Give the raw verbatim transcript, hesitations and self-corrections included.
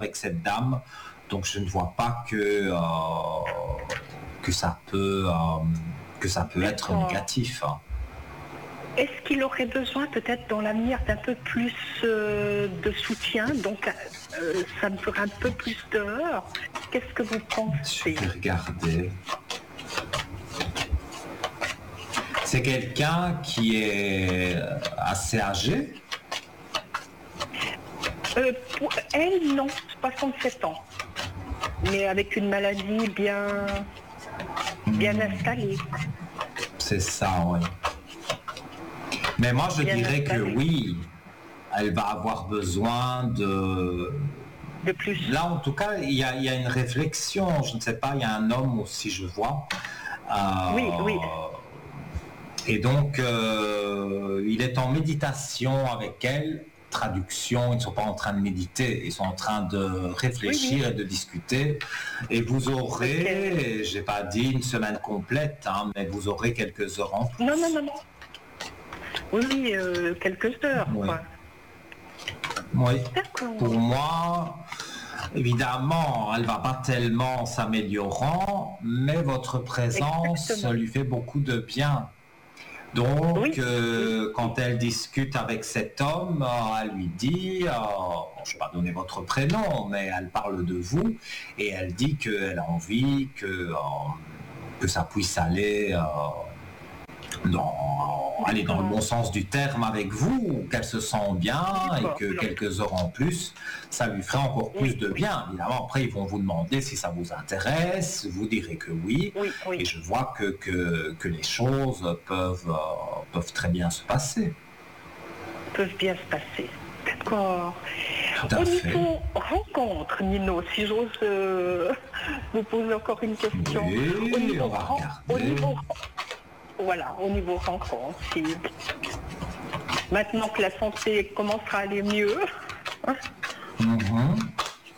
avec cette dame, donc je ne vois pas que, euh, que ça peut, euh, que ça peut être négatif. Hein. Est-ce qu'il aurait besoin peut-être dans l'avenir d'un peu plus euh, de soutien, donc euh, ça me ferait un peu plus dehors? Qu'est-ce que vous pensez? Je vais regarder. C'est quelqu'un qui est assez âgé? euh, Pour elle, non, soixante-sept ans. Mais avec une maladie bien, bien mmh. installée. C'est ça, oui. Mais moi, je bien dirais installée. Que oui, elle va avoir besoin de... de plus. Là, en tout cas, il y a, il y a une réflexion. Je ne sais pas, il y a un homme aussi, je vois. Euh, oui, oui. Et donc, euh, il est en méditation avec elle. Traduction, ils ne sont pas en train de méditer, ils sont en train de réfléchir oui, oui. et de discuter. Et vous aurez, okay. j'ai pas dit une semaine complète, hein, mais vous aurez quelques heures en plus. Non, non, non, non. Oui, oui, euh, quelques heures. Oui. Quoi. Oui. Pour moi, évidemment, elle va pas tellement s'améliorant, mais votre présence Exactement. lui fait beaucoup de bien. Donc, oui. euh, quand elle discute avec cet homme, euh, elle lui dit, euh, je ne vais pas donner votre prénom, mais elle parle de vous, et elle dit qu'elle a envie que, euh, que ça puisse aller, euh, dans, aller dans le bon sens du terme avec vous, qu'elle se sent bien, et que quelques heures en plus, ça lui ferait encore plus oui, de bien. Oui. Évidemment, après, ils vont vous demander si ça vous intéresse, vous direz que oui, oui, oui. et je vois que, que, que les choses peuvent, euh, peuvent très bien se passer. Peuvent bien se passer, d'accord. Tout à Au fait. niveau rencontre, Nino, si j'ose euh, vous poser encore une question. Oui, au niveau on va ren- regarder. Au niveau, voilà, au niveau rencontre, si... maintenant que la santé commencera à aller mieux, Mm-hmm.